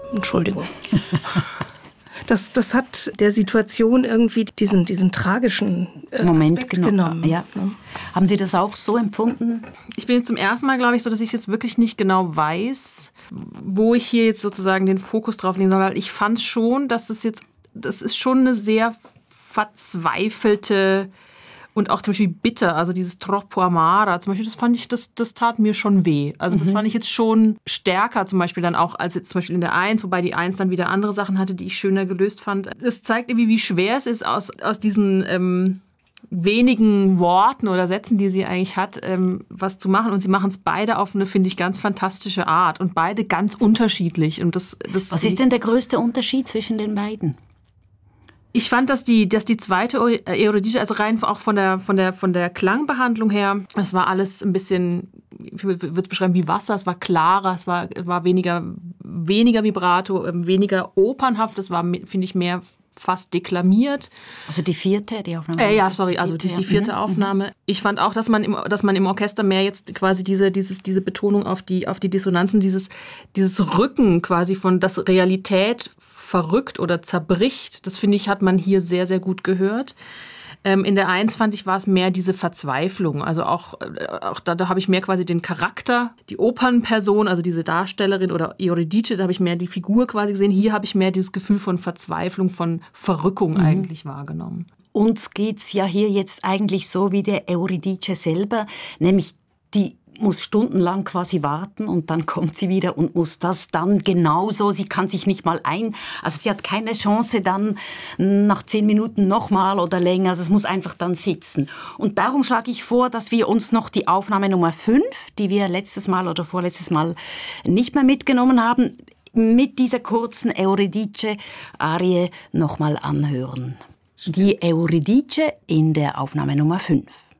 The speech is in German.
Entschuldigung. Das hat der Situation irgendwie diesen tragischen Moment genommen. Ja. Haben Sie das auch so empfunden? Ich bin jetzt zum ersten Mal, glaube ich, so, dass ich jetzt wirklich nicht genau weiß, wo ich hier jetzt sozusagen den Fokus drauf legen soll. Weil ich fand schon, das ist schon eine sehr verzweifelte und auch zum Beispiel bitter, also dieses troppo amara, zum Beispiel, das fand ich, das tat mir schon weh. Also das fand ich jetzt schon stärker zum Beispiel dann auch als jetzt zum Beispiel in der 1, wobei die 1 dann wieder andere Sachen hatte, die ich schöner gelöst fand. Es zeigt irgendwie, wie schwer es ist, aus diesen wenigen Worten oder Sätzen, die sie eigentlich hat, was zu machen. Und sie machen es beide auf eine, finde ich, ganz fantastische Art und beide ganz unterschiedlich. Und das was ist denn der größte Unterschied zwischen den beiden? Ich fand, dass die zweite Eurydice, also rein auch von der Klangbehandlung her, das war alles ein bisschen, ich würde es beschreiben wie Wasser, es war klarer, es war weniger Vibrato, weniger opernhaft, es war, finde ich, mehr fast deklamiert. Also die Aufnahme? Die vierte Aufnahme. Ich fand auch, dass man im Orchester mehr jetzt quasi diese Betonung auf die Dissonanzen, dieses Rücken quasi von das Realität verrückt oder zerbricht, das finde ich, hat man hier sehr, sehr gut gehört. In der 1 fand ich, war es mehr diese Verzweiflung. Also auch da habe ich mehr quasi den Charakter, die Opernperson, also diese Darstellerin oder Eurydice, da habe ich mehr die Figur quasi gesehen. Hier habe ich mehr dieses Gefühl von Verzweiflung, von Verrückung eigentlich wahrgenommen. Uns geht's ja hier jetzt eigentlich so wie der Eurydice selber, nämlich die muss stundenlang quasi warten und dann kommt sie wieder und muss das dann genauso, sie kann sich nicht mal also sie hat keine Chance dann nach 10 Minuten nochmal oder länger, also es muss einfach dann sitzen. Und darum schlage ich vor, dass wir uns noch die Aufnahme Nummer 5, die wir letztes Mal oder vorletztes Mal nicht mehr mitgenommen haben, mit dieser kurzen Eurydice-Arie nochmal anhören. Die Eurydice in der Aufnahme Nummer 5.